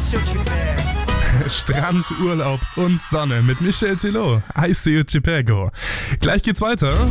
Strand, Urlaub und Sonne mit Michel Thilo. I see you, Chicago. Gleich geht's weiter.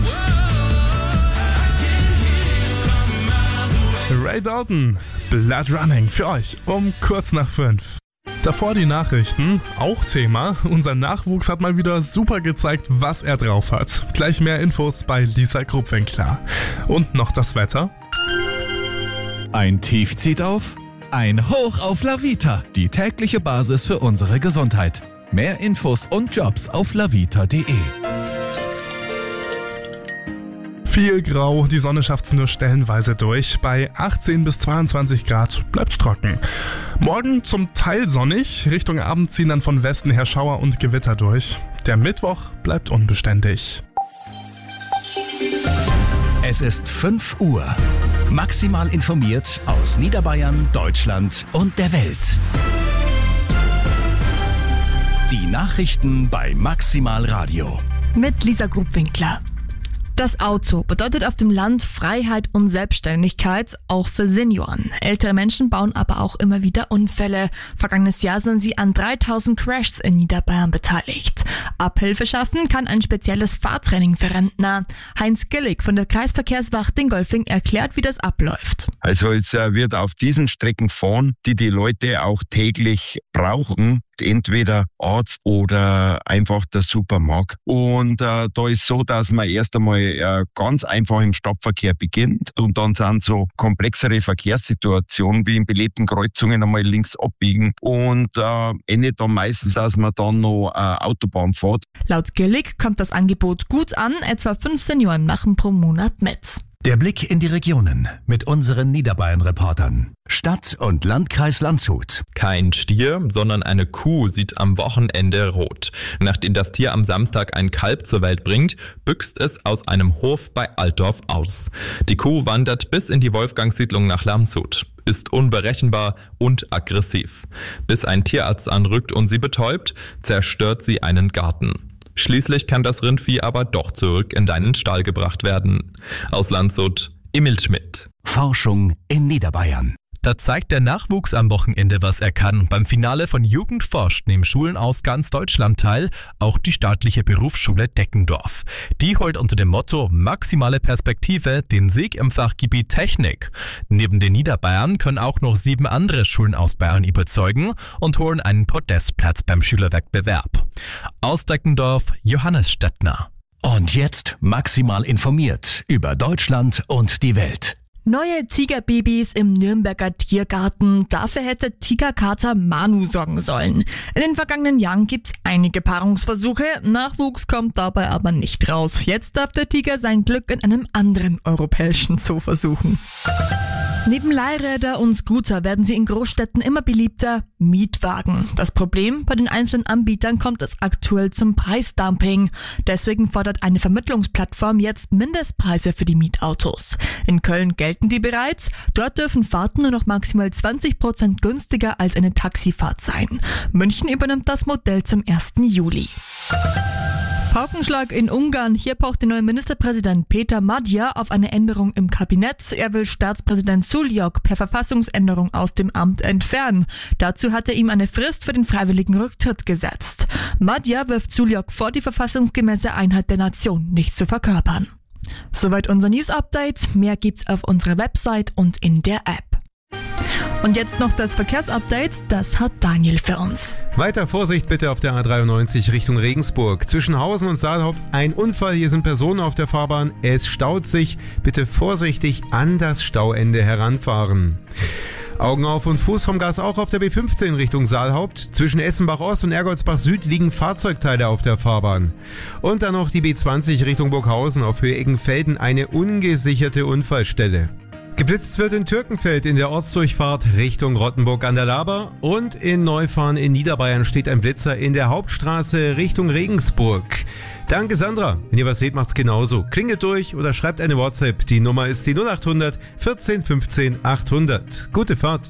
Ray Dalton, Blood Running für euch um kurz nach 5. Davor die Nachrichten, auch Thema. Unser Nachwuchs hat mal wieder super gezeigt, was er drauf hat. Gleich mehr Infos bei Lisa Grubwinkler. Und noch das Wetter. Ein Tief zieht auf, ein Hoch auf La Vita, die tägliche Basis für unsere Gesundheit. Mehr Infos und Jobs auf lavita.de. Viel grau, die Sonne schafft's nur stellenweise durch. Bei 18 bis 22 Grad bleibt's trocken. Morgen zum Teil sonnig, Richtung Abend ziehen dann von Westen her Schauer und Gewitter durch. Der Mittwoch bleibt unbeständig. Es ist 5 Uhr. Maximal informiert aus Niederbayern, Deutschland und der Welt. Die Nachrichten bei Maximal Radio. Mit Lisa Grubwinkler. Das Auto bedeutet auf dem Land Freiheit und Selbstständigkeit, auch für Senioren. Ältere Menschen bauen aber auch immer wieder Unfälle. Vergangenes Jahr sind sie an 3000 Crashs in Niederbayern beteiligt. Abhilfe schaffen kann ein spezielles Fahrtraining für Rentner. Heinz Gillig von der Kreisverkehrswacht Dingolfing erklärt, wie das abläuft. Also es wird auf diesen Strecken fahren, die Leute auch täglich brauchen. Entweder Arzt oder einfach der Supermarkt. Und da ist so, dass man erst einmal ganz einfach im Stadtverkehr beginnt und dann sind so komplexere Verkehrssituationen wie in belebten Kreuzungen einmal links abbiegen und endet dann meistens, dass man dann noch Autobahn fährt. Laut Gillig kommt das Angebot gut an, etwa 5 Senioren machen pro Monat mit. Der Blick in die Regionen mit unseren Niederbayern-Reportern. Stadt- und Landkreis Landshut. Kein Stier, sondern eine Kuh sieht am Wochenende rot. Nachdem das Tier am Samstag ein Kalb zur Welt bringt, büchst es aus einem Hof bei Altdorf aus. Die Kuh wandert bis in die Wolfgangssiedlung nach Landshut, ist unberechenbar und aggressiv. Bis ein Tierarzt anrückt und sie betäubt, zerstört sie einen Garten. Schließlich kann das Rindvieh aber doch zurück in deinen Stall gebracht werden. Aus Landshut, Emil Schmidt. Forschung in Niederbayern. Da zeigt der Nachwuchs am Wochenende, was er kann. Beim Finale von Jugend forscht nehmen Schulen aus ganz Deutschland teil, auch die staatliche Berufsschule Deckendorf. Die holt unter dem Motto Maximale Perspektive den Sieg im Fachgebiet Technik. Neben den Niederbayern können auch noch 7 andere Schulen aus Bayern überzeugen und holen einen Podestplatz beim Schülerwettbewerb. Aus Deckendorf, Johannes Stettner. Und jetzt maximal informiert über Deutschland und die Welt. Neue Tigerbabys im Nürnberger Tiergarten. Dafür hätte Tigerkater Manu sorgen sollen. In den vergangenen Jahren gibt's einige Paarungsversuche. Nachwuchs kommt dabei aber nicht raus. Jetzt darf der Tiger sein Glück in einem anderen europäischen Zoo versuchen. Neben Leihräder und Scooter werden sie in Großstädten immer beliebter: Mietwagen. Das Problem: Bei den einzelnen Anbietern kommt es aktuell zum Preisdumping. Deswegen fordert eine Vermittlungsplattform jetzt Mindestpreise für die Mietautos. In Köln gelten die bereits. Dort dürfen Fahrten nur noch maximal 20% günstiger als eine Taxifahrt sein. München übernimmt das Modell zum 1. Juli. Paukenschlag in Ungarn. Hier pocht der neue Ministerpräsident Peter Magyar auf eine Änderung im Kabinett. Er will Staatspräsident Suljok per Verfassungsänderung aus dem Amt entfernen. Dazu hat er ihm eine Frist für den freiwilligen Rücktritt gesetzt. Magyar wirft Suljok vor, die verfassungsgemäße Einheit der Nation nicht zu verkörpern. Soweit unser News-Update. Mehr gibt's auf unserer Website und in der App. Und jetzt noch das Verkehrsupdate, das hat Daniel für uns. Weiter Vorsicht bitte auf der A93 Richtung Regensburg. Zwischen Hausen und Saalhaupt ein Unfall, hier sind Personen auf der Fahrbahn. Es staut sich, bitte vorsichtig an das Stauende heranfahren. Augen auf und Fuß vom Gas auch auf der B15 Richtung Saalhaupt. Zwischen Essenbach Ost und Ergoldsbach Süd liegen Fahrzeugteile auf der Fahrbahn. Und dann noch die B20 Richtung Burghausen, auf Höhe Eggenfelden eine ungesicherte Unfallstelle. Geblitzt wird in Türkenfeld in der Ortsdurchfahrt Richtung Rottenburg an der Laber und in Neufahren in Niederbayern steht ein Blitzer in der Hauptstraße Richtung Regensburg. Danke Sandra, wenn ihr was seht, macht's genauso. Klingelt durch oder schreibt eine WhatsApp. Die Nummer ist die 0800 14 15 800. Gute Fahrt.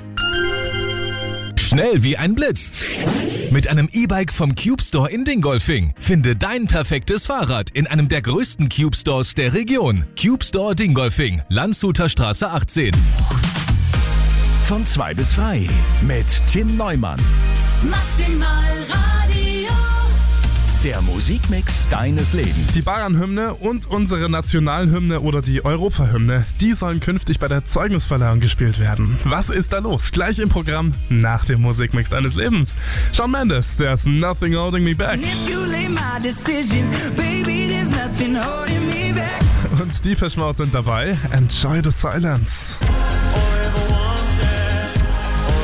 Schnell wie ein Blitz. Mit einem E-Bike vom Cube Store in Dingolfing. Finde dein perfektes Fahrrad in einem der größten Cube Stores der Region. Cube Store Dingolfing, Landshuter Straße 18. Von 2 bis 3 mit Tim Neumann. Maximal Radio. Der Musikmix deines Lebens. Die Bayern-Hymne und unsere Nationalhymne oder die Europa-Hymne, die sollen künftig bei der Zeugnisverleihung gespielt werden. Was ist da los? Gleich im Programm nach dem Musikmix deines Lebens. Shawn Mendes, there's nothing holding me back. Und die Verschmaut sind dabei. Enjoy the silence.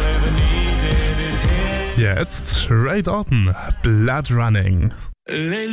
Jetzt Ray Dalton, Blood Running.